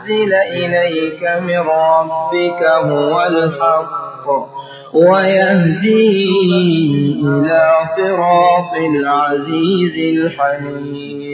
أنزل إليك من ربك هو الحق ويهدي إلى صراط العزيز الحميد.